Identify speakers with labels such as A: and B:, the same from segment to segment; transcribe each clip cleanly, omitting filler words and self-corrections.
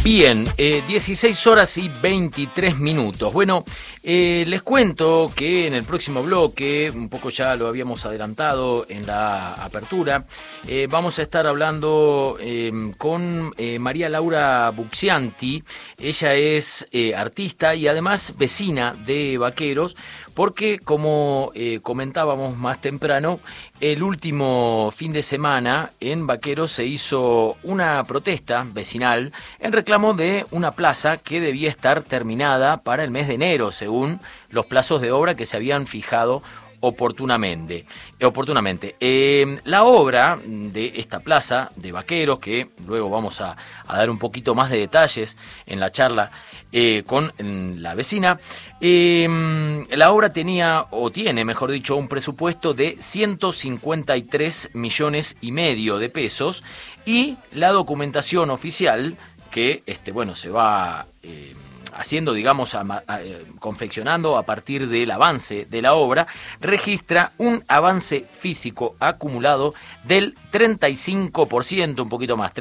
A: Bien, 16 horas y 23 minutos. Bueno, les cuento que en el próximo bloque, un poco ya lo habíamos adelantado en la apertura, vamos a estar hablando con María Laura Buccianti. Ella es artista y además vecina de Vaqueros, porque como comentábamos más temprano, el último fin de semana en Vaqueros se hizo una protesta vecinal en reclamo de una plaza que debía estar terminada para el mes de enero, según los plazos de obra que se habían fijado oportunamente. La obra de esta plaza de Vaqueros, que luego vamos a dar un poquito más de detalles en la charla con la vecina, la obra tenía, o tiene, mejor dicho, un presupuesto de 153 millones y medio de pesos, y la documentación oficial que se va haciendo, digamos, confeccionando a partir del avance de la obra, registra un avance físico acumulado del 35%, un poquito más,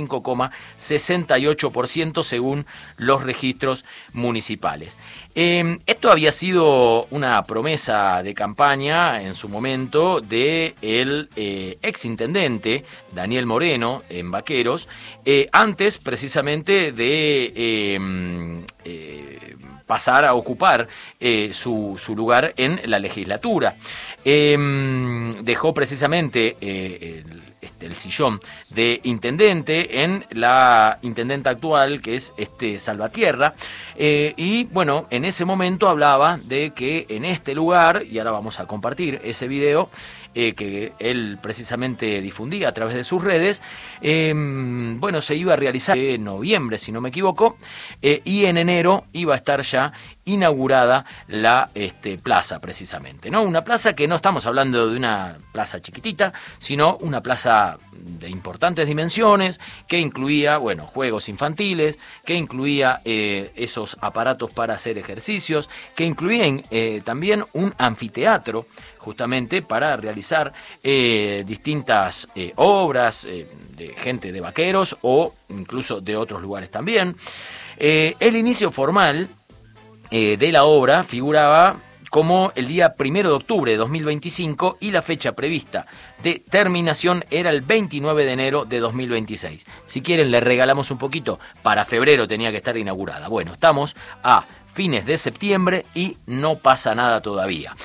A: 35,68% según los registros municipales. Esto había sido una promesa de campaña en su momento de el exintendente Daniel Moreno en Vaqueros, antes precisamente de pasar a ocupar su lugar en la legislatura. Dejó precisamente el sillón de intendente en la intendenta actual, que es Salvatierra, y bueno, en ese momento hablaba de que en este lugar, y ahora vamos a compartir ese video que él precisamente difundía a través de sus redes, se iba a realizar en noviembre, si no me equivoco, y en enero iba a estar ya inaugurada la plaza precisamente, ¿no? Una plaza que no estamos hablando de una plaza chiquitita, sino una plaza de importantes dimensiones, que incluía, juegos infantiles, que incluía esos aparatos para hacer ejercicios, que incluía también un anfiteatro, justamente para realizar distintas obras de gente de Vaqueros o incluso de otros lugares también. El inicio formal de la obra figuraba como el día 1 de octubre de 2025 y la fecha prevista de terminación era el 29 de enero de 2026. Si quieren, le regalamos un poquito, para febrero tenía que estar inaugurada. Bueno, estamos a fines de septiembre y no pasa nada todavía.